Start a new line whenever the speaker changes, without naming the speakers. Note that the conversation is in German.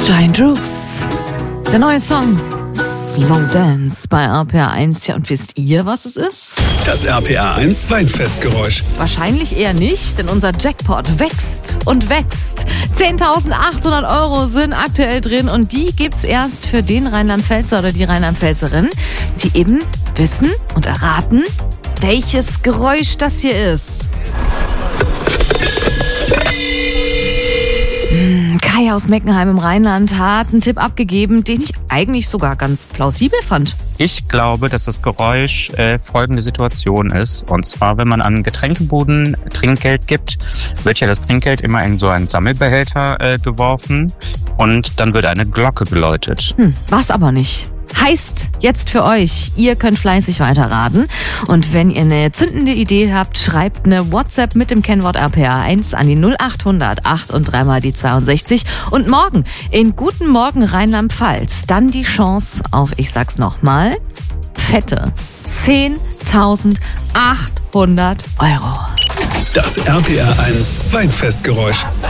Giant Rooks. Der neue Song Slow Dance bei RPA 1. Ja, und wisst ihr, was es ist?
Das RPA 1 Weinfestgeräusch.
Wahrscheinlich eher nicht, denn unser Jackpot wächst und wächst. 10.800 Euro sind aktuell drin und die gibt's erst für den Rheinland-Pfälzer oder die Rheinland-Pfälzerin, die eben wissen und erraten, welches Geräusch das hier ist. Kai aus Meckenheim im Rheinland hat einen Tipp abgegeben, den ich eigentlich sogar ganz plausibel fand.
Ich glaube, dass das Geräusch folgende Situation ist. Und zwar, wenn man an Getränkebuden Trinkgeld gibt, wird ja das Trinkgeld immer in so einen Sammelbehälter geworfen und dann wird eine Glocke geläutet.
War's aber nicht. Heißt jetzt für euch, ihr könnt fleißig weiterraten. Und wenn ihr eine zündende Idee habt, schreibt eine WhatsApp mit dem Kennwort RPA 1 an die 0800 8 und 3 mal die 62. Und morgen in Guten Morgen Rheinland-Pfalz dann die Chance auf, ich sag's nochmal, fette 10.800 Euro.
Das RPA 1 Weinfestgeräusch.